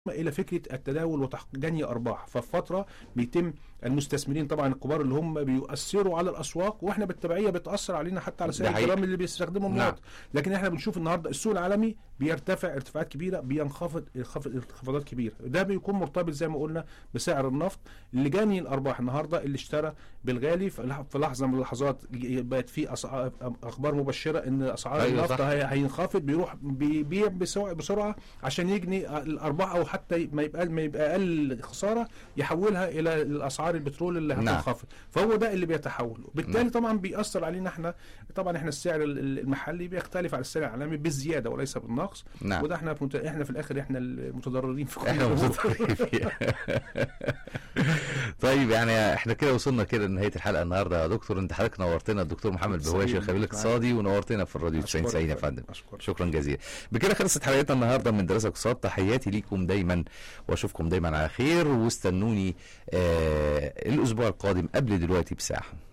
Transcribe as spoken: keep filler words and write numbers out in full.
الى فكره التداول وجني ارباح. ففي فتره بيتم المستثمرين طبعا الكبار اللي هم بيؤثروا على الاسواق، واحنا بالتبعيه بتاثر علينا حتى على سعر الجرام اللي بيستخدمه المواطن. نعم. لكن احنا بنشوف النهارده السوق العالمي بيرتفع ارتفاعات كبيره، بينخفض انخفاضات كبيره، ده بيكون مرتبط زي ما قلنا بسعر النفط اللي جاني الارباح. النهارده اللي اشترى بالغالي في لحظه من اللحظات بقت في اخبار مبشره ان اسعار أيوة النفط هينخفض، بيروح بيبيع بسرعه عشان يجني الارباح، او حتى ما يبقى ما يبقى اقل خساره يحولها الى الاسعار البترول اللي هتنخفض. نعم. فهو ده اللي بيتحول، وبالتالي نعم. طبعا بيأثر علينا احنا. طبعا احنا السعر المحلي بيختلف عن السعر العالمي بالزياده وليس بالنقص. نعم. وده احنا احنا في الاخر احنا المتضررين في كل احنا المتضررين فيها. طيب يعني احنا كده وصلنا كده لنهايه الحلقه النهارده يا دكتور. انت حضرتك نورتنا، الدكتور محمد بهواشي الخبير الاقتصادي، ونورتنا في الراديو تسعين تسعين يا فندم. شكرا جزيلا. بكده خلصت حلقتنا النهارده من دراسه اقتصاد. تحياتي ليكم دايما واشوفكم دايما على خير، واستنوني آه الاسبوع القادم قبل دلوقتي بساعه.